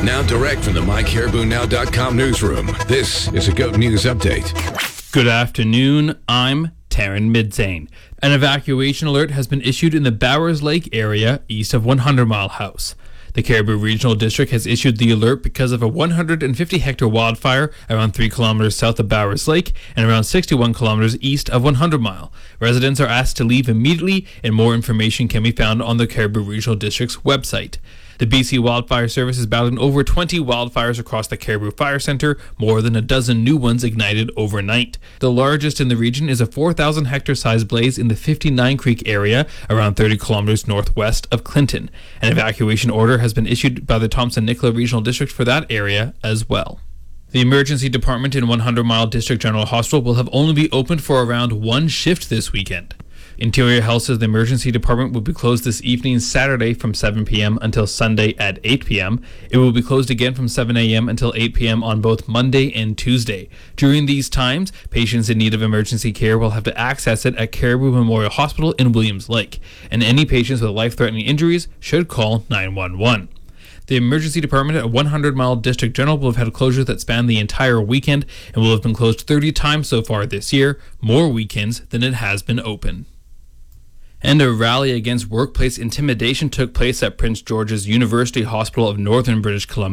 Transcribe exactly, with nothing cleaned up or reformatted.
Now direct from the my caribou now dot com newsroom, this is a GOAT News Update. Good afternoon, I'm Taryn Midzane. An evacuation alert has been issued in the Bowers Lake area east of one hundred mile House. The Caribou Regional District has issued the alert because of a one hundred fifty hectare wildfire around three kilometers south of Bowers Lake and around sixty-one kilometers east of one hundred mile. Residents are asked to leave immediately, and more information can be found on the Caribou Regional District's website. The B C Wildfire Service is battling over twenty wildfires across the Caribou Fire Center, more than a dozen new ones ignited overnight. The largest in the region is a four thousand hectare size blaze in the fifty-nine Creek area, around thirty kilometers northwest of Clinton. An evacuation order has been issued by the Thompson-Nicola Regional District for that area as well. The emergency department in one hundred mile District General Hospital will have only be opened for around one shift this weekend. Interior Health says the emergency department will be closed this evening, Saturday from seven p.m. until Sunday at eight p.m. It will be closed again from seven a.m. until eight p.m. on both Monday and Tuesday. During these times, patients in need of emergency care will have to access it at Caribou Memorial Hospital in Williams Lake, and any patients with life-threatening injuries should call nine one one. The emergency department at one hundred mile District General will have had closures that span the entire weekend and will have been closed thirty times so far this year, more weekends than it has been open. And a rally against workplace intimidation took place at Prince George's University Hospital of Northern British Columbia